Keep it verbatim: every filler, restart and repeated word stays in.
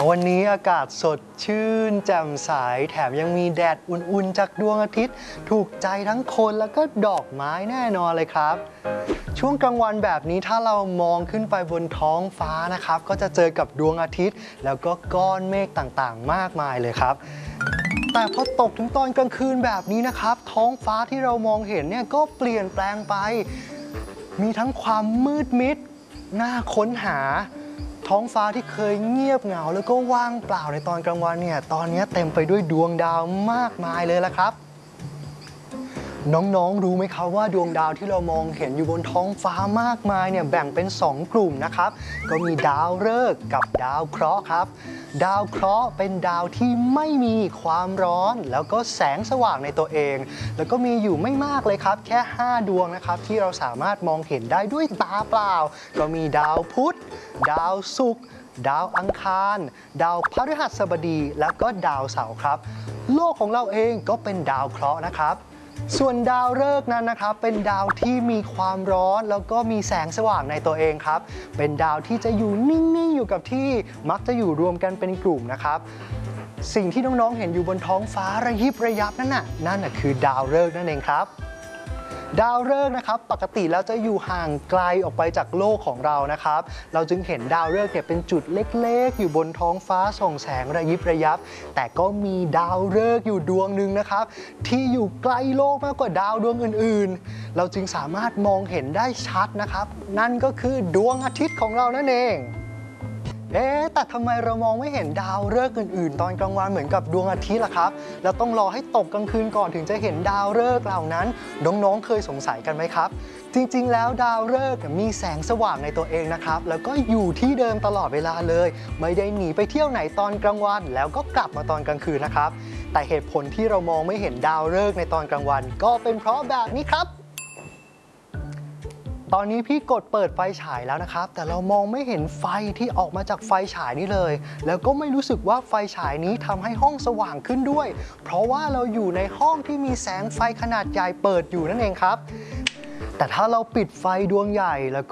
วันนี้อากาศสดชื่นแจ่มใสแถมยังมีแดดอุ่นๆจากดวงอาทิตย์ถูกใจทั้งคนแล้วก็ดอกไม้แน่นอนเลยครับช่วงกลางวันแบบนี้ถ้าเรามองขึ้นไปบนท้องฟ้านะครับก็จะเจอกับดวงอาทิตย์แล้วก็ก้อนเมฆต่างๆมากมายเลยครับแต่พอตกถึงตอนกลางคืนแบบนี้นะครับท้องฟ้าที่เรามองเห็นเนี่ยก็เปลี่ยนแปลงไปมีทั้งความมืดมิดน่าค้นหาท้องฟ้าที่เคยเงียบเหงาแล้วก็ว่างเปล่าในตอนกลางวันเนี่ยตอนนี้เต็มไปด้วยดวงดาวมากมายเลยละครับน้องๆรู้ไหมครับว่าดวงดาวที่เรามองเห็นอยู่บนท้องฟ้ามากมายเนี่ยแบ่งเป็นสองกลุ่มนะครับก็มีดาวฤกษ์กับดาวเคราะห์ครับดาวเคราะห์เป็นดาวที่ไม่มีความร้อนแล้วก็แสงสว่างในตัวเองแล้วก็มีอยู่ไม่มากเลยครับแค่ห้าดวงนะครับที่เราสามารถมองเห็นได้ด้วยตาเปล่าก็มีดาวพุธดาวศุกร์ดาวอังคารดาวพฤหัสบดีแล้วก็ดาวเสาร์ครับโลกของเราเองก็เป็นดาวเคราะห์นะครับส่วนดาวฤกษ์นั้นนะครับเป็นดาวที่มีความร้อนแล้วก็มีแสงสว่างในตัวเองครับเป็นดาวที่จะอยู่นิ่งๆอยู่กับที่มักจะอยู่รวมกันเป็นกลุ่มนะครับสิ่งที่น้องๆเห็นอยู่บนท้องฟ้าระยิบระยับนั่นน่ะนั่นน่ะคือดาวฤกษ์นั่นเองครับดาวฤกษ์นะครับปกติแล้วจะอยู่ห่างไกลออกไปจากโลกของเรานะครับเราจึงเห็นดาวฤกษ์เนี่ยเป็นจุดเล็กๆอยู่บนท้องฟ้าส่องแสงระยิบระยับแต่ก็มีดาวฤกษ์อยู่ดวงหนึ่งนะครับที่อยู่ไกลโลกมากกว่าดาวดวงอื่นๆเราจึงสามารถมองเห็นได้ชัดนะครับนั่นก็คือดวงอาทิตย์ของเรานั่นเองเอ๊ะแต่ทำไมเรามองไม่เห็นดาวฤกษ์อื่นๆตอนกลางวันเหมือนกับดวงอาทิตย์ล่ะครับแล้วต้องรอให้ตกกลางคืนก่อนถึงจะเห็นดาวฤกษ์เหล่านั้นน้องๆเคยสงสัยกันไหมครับจริงๆแล้วดาวฤกษ์มีแสงสว่างในตัวเองนะครับแล้วก็อยู่ที่เดิมตลอดเวลาเลยไม่ได้หนีไปเที่ยวไหนตอนกลางวันแล้วก็กลับมาตอนกลางคืนนะครับแต่เหตุผลที่เรามองไม่เห็นดาวฤกษ์ในตอนกลางวันก็เป็นเพราะแบบนี้ครับตอนนี้พี่กดเปิดไฟฉายแล้วนะครับแต่เรามองไม่เห็นไฟที่ออกมาจากไฟฉายนี้เลยแล้วก็ไม่รู้สึกว่าไฟฉายนี้ทำให้ห้องสว่างขึ้นด้วยเพราะว่าเราอยู่ในห้องที่มีแสงไฟขนาดใหญ่เปิดอยู่นั่นเองครับแต่ถ้าเราปิดไฟดวงใหญ่แล้วก็